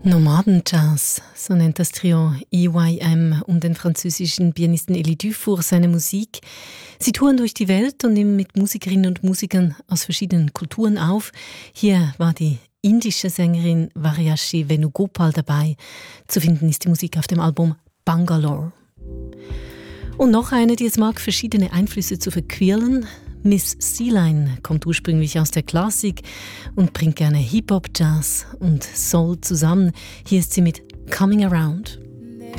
Nomadenjazz, so nennt das Trio EYM um den französischen Pianisten Elie Dufour seine Musik. Sie touren durch die Welt und nehmen mit Musikerinnen und Musikern aus verschiedenen Kulturen auf. Hier war die indische Sängerin Varyashi Venugopal dabei. Zu finden ist die Musik auf dem Album Bangalore. Und noch eine, die es mag, verschiedene Einflüsse zu verquirlen. Miss Sea-Line kommt ursprünglich aus der Klassik und bringt gerne Hip-Hop, Jazz und Soul zusammen. Hier ist sie mit Coming Around.